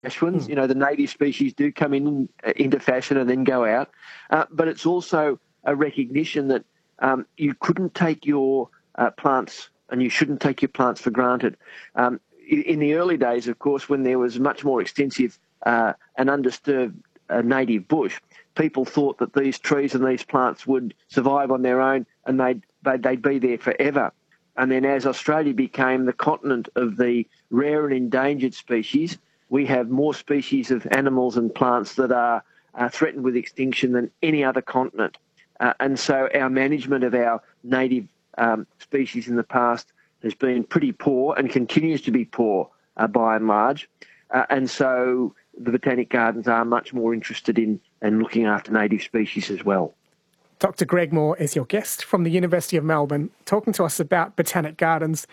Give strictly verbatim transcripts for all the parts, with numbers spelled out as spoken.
Ashwins. You know, the native species do come in uh, into fashion and then go out. Uh, but it's also a recognition that um, you couldn't take your uh, plants and you shouldn't take your plants for granted. Um, in, in the early days, of course, when there was much more extensive uh, and undisturbed uh, native bush, people thought that these trees and these plants would survive on their own and they'd, they'd, they'd be there forever. And then as Australia became the continent of the rare and endangered species, we have more species of animals and plants that are uh, threatened with extinction than any other continent. Uh, and so our management of our native um, species in the past has been pretty poor and continues to be poor uh, by and large. Uh, and so the Botanic Gardens are much more interested in, in looking after native species as well. Doctor Greg Moore is your guest from the University of Melbourne, talking to us about Botanic Gardens.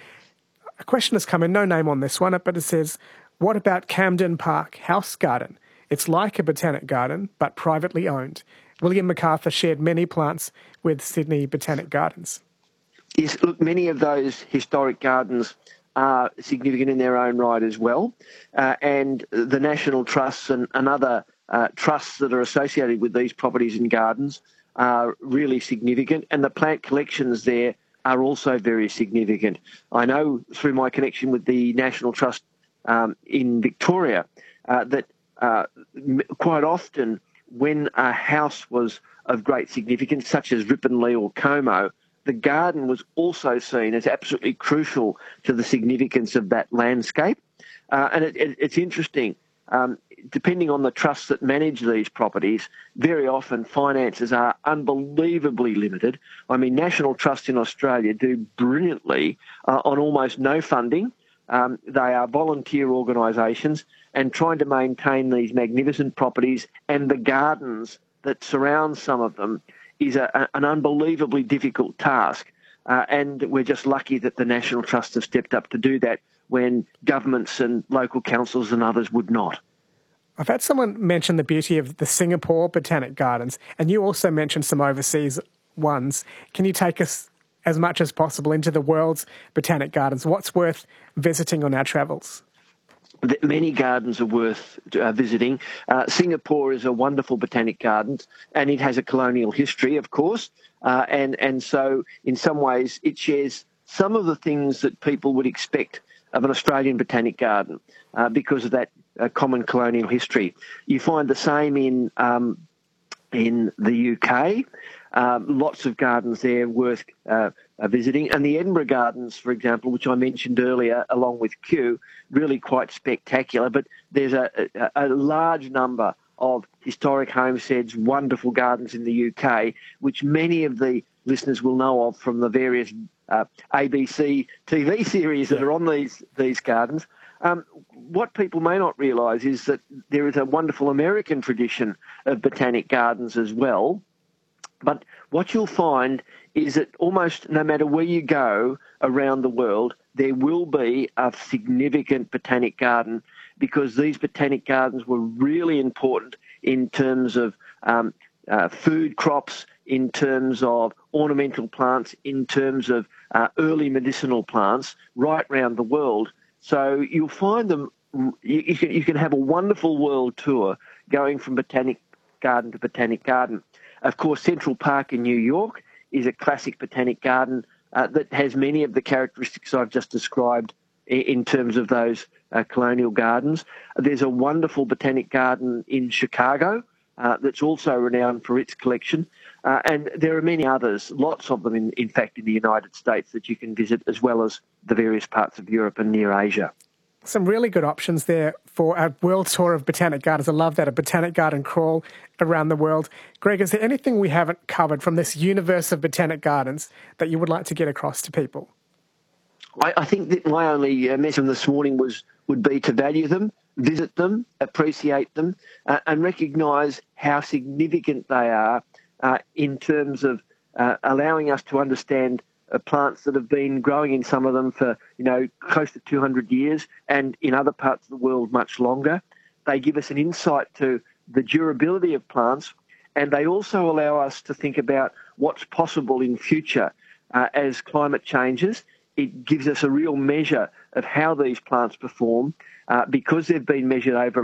A question has come in, no name on this one, but it says, what about Camden Park House Garden? It's like a botanic garden, but privately owned. William MacArthur shared many plants with Sydney Botanic Gardens. Yes, look, many of those historic gardens are significant in their own right as well. Uh, and the National Trusts and, and other uh, trusts that are associated with these properties and gardens are really significant, and the plant collections there are also very significant. I know through my connection with the National Trust um, in Victoria uh, that uh, m- quite often when a house was of great significance, such as Ripponlea or Como, the garden was also seen as absolutely crucial to the significance of that landscape. Uh, and it, it, it's interesting. Um, depending on the trusts that manage these properties, very often finances are unbelievably limited. I mean, National Trusts in Australia do brilliantly uh, on almost no funding. Um, they are volunteer organisations, and trying to maintain these magnificent properties and the gardens that surround some of them is a, a, an unbelievably difficult task. Uh, and we're just lucky that the National Trust have stepped up to do that when governments and local councils and others would not. I've had someone mention the beauty of the Singapore Botanic Gardens, and you also mentioned some overseas ones. Can you take us as much as possible into the world's botanic gardens? What's worth visiting on our travels? Many gardens are worth uh, visiting. Uh, Singapore is a wonderful botanic garden, and it has a colonial history, of course, uh, and, and so in some ways it shares some of the things that people would expect of an Australian botanic garden uh, because of that uh, common colonial history. You find the same in um, in the U K. Um, lots of gardens there worth uh, uh, visiting. And the Edinburgh Gardens, for example, which I mentioned earlier, along with Kew, really quite spectacular. But there's a, a, a large number of historic homesteads, wonderful gardens in the U K, which many of the listeners will know of from the various uh, A B C T V series that are on these, these gardens. Um, what people may not realise is that there is a wonderful American tradition of botanic gardens as well. But what you'll find is that almost no matter where you go around the world, there will be a significant botanic garden, because these botanic gardens were really important in terms of um, uh, food crops, in terms of ornamental plants, in terms of uh, early medicinal plants right around the world. So you'll find them, you, you, can, you can have a wonderful world tour going from botanic garden to botanic garden. Of course, Central Park in New York is a classic botanic garden uh, that has many of the characteristics I've just described in, in terms of those uh, colonial gardens. There's a wonderful botanic garden in Chicago uh, that's also renowned for its collection. Uh, and there are many others, lots of them, in, in fact, in the United States that you can visit, as well as the various parts of Europe and near Asia. Some really good options there for a world tour of botanic gardens. I love that, a botanic garden crawl around the world. Greg, is there anything we haven't covered from this universe of botanic gardens that you would like to get across to people? I, I think that my only uh, message this morning was would be to value them, visit them, appreciate them, uh, and recognise how significant they are uh, in terms of uh, allowing us to understand Uh, plants that have been growing in some of them for, you know, close to two hundred years, and in other parts of the world much longer. They give us an insight to the durability of plants, and they also allow us to think about what's possible in future uh, as climate changes. It gives us a real measure of how these plants perform uh, because they've been measured over